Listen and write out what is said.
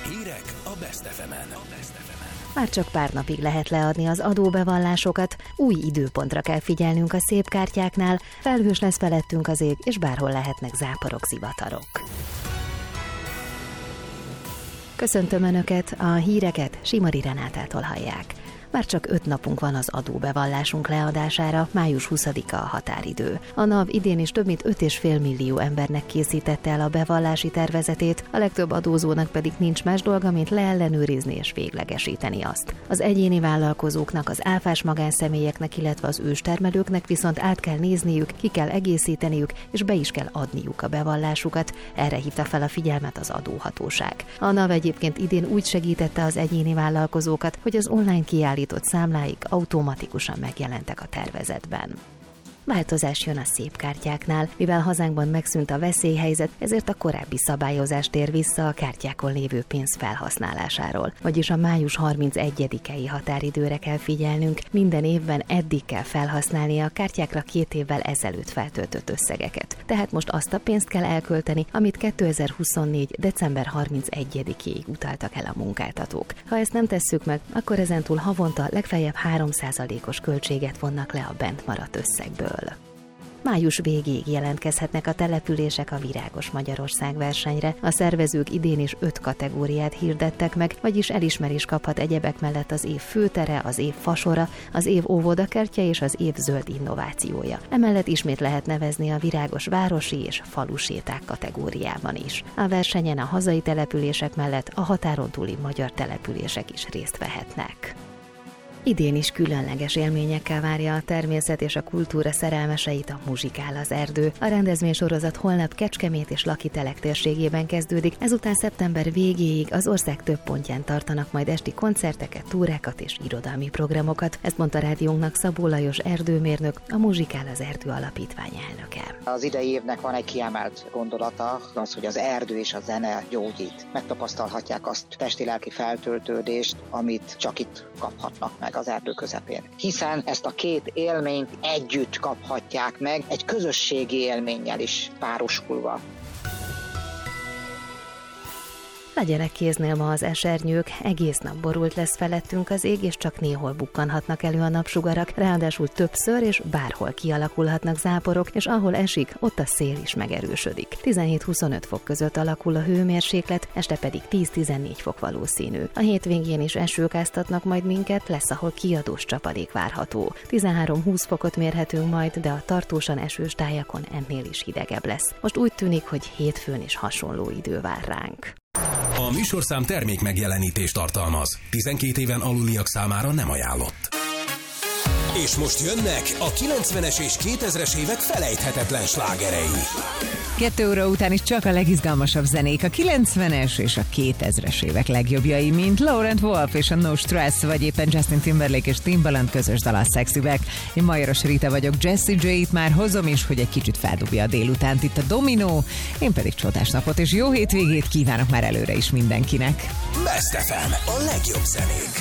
Hírek a Best FM-en. Már csak pár napig lehet leadni az adóbevallásokat, új időpontra kell figyelnünk a szép kártyáknál, felhős lesz felettünk az ég, és bárhol lehetnek záporok, zivatarok. Köszöntöm Önöket, a híreket Simari Renátától hallják. Már csak 5 napunk van az adóbevallásunk leadására, május 20-a a határidő. A NAV idén is több mint 5,5 millió embernek készítette el a bevallási tervezetét, a legtöbb adózónak pedig nincs más dolga, mint leellenőrizni és véglegesíteni azt. Az egyéni vállalkozóknak, az áfás magánszemélyeknek, illetve az őstermelőknek viszont át kell nézniük, ki kell egészíteniük, és be is kell adniuk a bevallásukat, erre hívta fel a figyelmet az adóhatóság. A NAV egyébként idén úgy segítette az egyéni vállalkozókat, hogy az online kiállított számláik automatikusan megjelentek a tervezetben. Változás jön a szép kártyáknál, mivel hazánkban megszűnt a veszélyhelyzet, ezért a korábbi szabályozás tér vissza a kártyákon lévő pénz felhasználásáról. Vagyis a május 31-i határidőre kell figyelnünk, minden évben eddig kell felhasználni a kártyákra 2 évvel ezelőtt feltöltött összegeket. Tehát most azt a pénzt kell elkölteni, amit 2024. december 31-ig utaltak el a munkáltatók. Ha ezt nem tesszük meg, akkor ezentúl havonta legfeljebb 3%-os költséget vonnak le a bent maradt összegből. Május végéig jelentkezhetnek a települések a Virágos Magyarország versenyre. A szervezők idén is 5 kategóriát hirdettek meg, vagyis elismerés kaphat egyebek mellett az év főtere, az év fasora, az év óvodakertje és az év zöld innovációja. Emellett ismét lehet nevezni a virágos városi és faluséták kategóriában is. A versenyen a hazai települések mellett a határon túli magyar települések is részt vehetnek. Idén is különleges élményekkel várja a természet és a kultúra szerelmeseit a Muzsikál az erdő. A rendezvénysorozat holnap Kecskemét és Lakitelek térségében kezdődik, ezután szeptember végéig az ország több pontján tartanak majd esti koncerteket, túrákat és irodalmi programokat. Ezt mondta rádiónknak Szabó Lajos erdőmérnök, a Muzsikál az erdő alapítvány elnöke. Az idei évnek van egy kiemelt gondolata, az, hogy az erdő és a zene gyógyít. Megtapasztalhatják azt testi-lelki feltöltődést, amit csak itt kaphatnak meg az erdő közepén. Hiszen ezt a 2 élményt együtt kaphatják meg, egy közösségi élménnyel is párosulva. Legyenek kéznél ma az esernyők, egész nap borult lesz felettünk az ég, és csak néhol bukkanhatnak elő a napsugarak, ráadásul többször és bárhol kialakulhatnak záporok, és ahol esik, ott a szél is megerősödik. 17-25 fok között alakul a hőmérséklet, este pedig 10-14 fok valószínű. A hétvégén is esők áztatnak majd minket, lesz, ahol kiadós csapadék várható. 13-20 fokot mérhetünk majd, de a tartósan esős tájakon ennél is hidegebb lesz. Most úgy tűnik, hogy hétfőn is hasonló idő vár ránk. A műsorszám termék megjelenítést tartalmaz. 12 éven aluliak számára nem ajánlott. És most jönnek a 90-es és 2000-es évek felejthetetlen slágerei. 2 óra után is csak a legizgalmasabb zenék, a 90-es és a 2000-es évek legjobbjai, mint Laurent Wolf és a No Stress, vagy éppen Justin Timberlake és Timbaland közös dal a Sexyback. Én Majoros Rita vagyok, Jessie J-t már hozom is, hogy egy kicsit feldobja a délutánt itt a Dominó, én pedig csodás napot és jó hétvégét kívánok már előre is mindenkinek. Best FM, a legjobb zenék.